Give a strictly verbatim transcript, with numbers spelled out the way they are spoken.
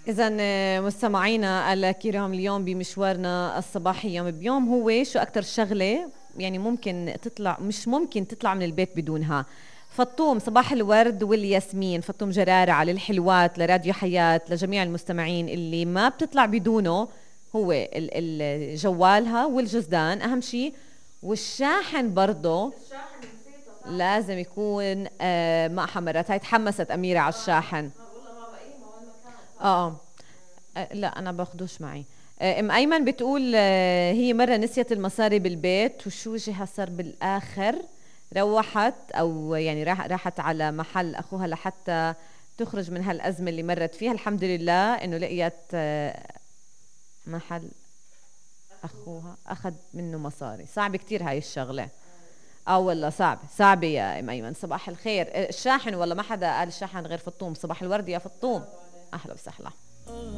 إذا مستمعينا الكرام، اليوم بمشوارنا الصباحي يوم بيوم هو شو أكتر شغلة يعني ممكن تطلع مش ممكن تطلع من البيت بدونها. فطوم صباح الورد والياسمين، فطوم جرارة للحلوات، لراديو حياة، لجميع المستمعين اللي ما بتطلع بدونه. هو جوالها والجزدان أهم شيء، والشاحن برضه لازم يكون آه مع حمرات. هاي تحمست أميرة على الشاحن. اه آه، لا انا باخدوش معي. آه، ام ايمن بتقول آه، هي مره نسيت المصاري بالبيت، وشو جهه صار بالاخر، روحت او يعني راح راحت على محل اخوها لحتى تخرج من هالازمه اللي مرت فيها. الحمد لله انه لقيت آه، محل اخوها اخذ منه مصاري. صعب كتير هاي الشغله. اه والله صعب صعب يا ام ايمن. صباح الخير. آه، الشاحن والله ما حدا قال الشاحن غير فطوم. صباح الورد يا فطوم. اهلا وسهلا.